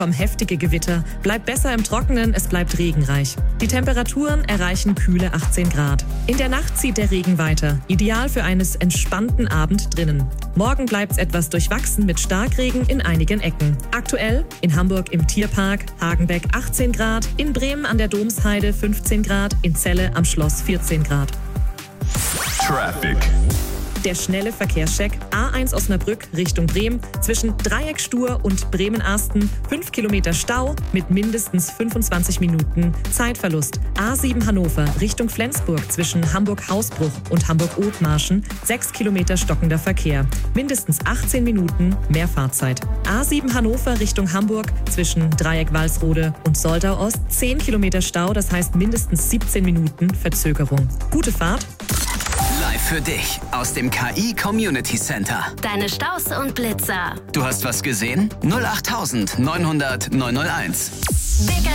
Vom heftige Gewitter, bleibt besser im Trockenen, es bleibt regenreich. Die Temperaturen erreichen kühle 18 Grad. In der Nacht zieht der Regen weiter, ideal für einen entspannten Abend drinnen. Morgen bleibt es etwas durchwachsen mit Starkregen in einigen Ecken. Aktuell in Hamburg im Tierpark Hagenbeck 18 Grad, in Bremen an der Domsheide 15 Grad, in Celle am Schloss 14 Grad. Traffic. Der schnelle Verkehrscheck A1 Osnabrück Richtung Bremen zwischen Dreieckstur und Bremen-Arsten 5 Kilometer Stau mit mindestens 25 Minuten Zeitverlust. A7 Hannover Richtung Flensburg zwischen Hamburg-Hausbruch und Hamburg-Othmarschen 6 Kilometer stockender Verkehr. Mindestens 18 Minuten mehr Fahrzeit. A7 Hannover Richtung Hamburg zwischen Dreieck Walsrode und Soldau Ost 10 Kilometer Stau, das heißt mindestens 17 Minuten Verzögerung. Gute Fahrt. Live für dich aus dem KI Community Center. Deine Staus und Blitzer. Du hast was gesehen? 08900 901.